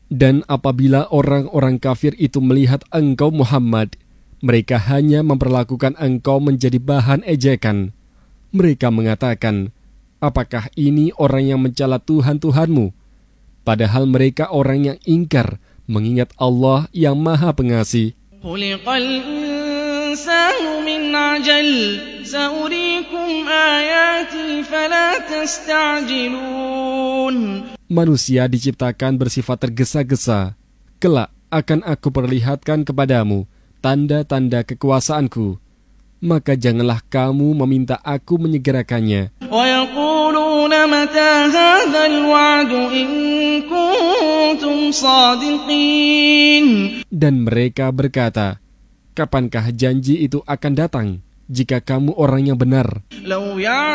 Dan apabila orang-orang kafir itu melihat engkau Muhammad, mereka hanya memperlakukan engkau menjadi bahan ejekan. Mereka mengatakan, apakah ini orang yang mencela Tuhan-Tuhanmu? Padahal mereka orang yang ingkar mengingat Allah yang Maha Pengasih. Khuliqal insanu min ajal, sa'urikum ayati fala tasta'jilun. Manusia diciptakan bersifat tergesa-gesa. Kelak akan aku perlihatkan kepadamu tanda-tanda kekuasaanku. Maka janganlah kamu meminta aku menyegerakannya. Wa yaquluna mata hadzal wa'du in kuntum shadiqin. Dan mereka berkata, kapankah janji itu akan datang jika kamu orang yang benar?